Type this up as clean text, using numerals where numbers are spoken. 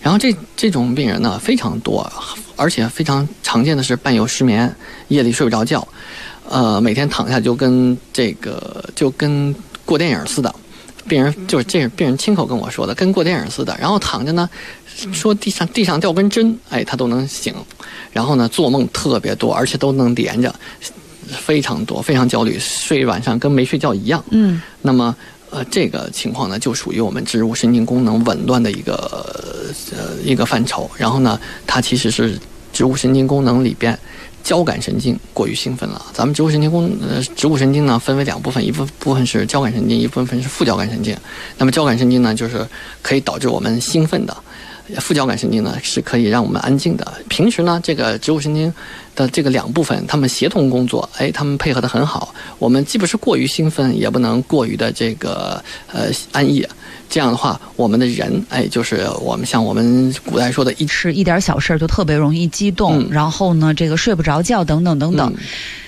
然后这种病人呢非常多，而且非常常见的是伴有失眠，夜里睡不着觉，每天躺下就跟过电影似的。病人就是这是病人亲口跟我说的，跟过电影似的。然后躺着呢，说地上掉根针，他都能醒。然后呢，做梦特别多，而且都能连着，非常多，非常焦虑，睡晚上跟没睡觉一样。那么这个情况呢，就属于我们植入神经功能紊乱的一个范畴。然后呢，它其实是植物神经功能里边交感神经过于兴奋了。咱们植物神经呢分为两部分，一部分是交感神经，一部分是副交感神经。那么交感神经呢，就是可以导致我们兴奋的。副交感神经呢是可以让我们安静的。平时呢，这个植物神经的这个两部分，它们协同工作，它们配合得很好。我们既不是过于兴奋，也不能过于的这个安逸。这样的话，我们的人就是我们古代说的是一点小事就特别容易激动，然后呢，这个睡不着觉等等等等。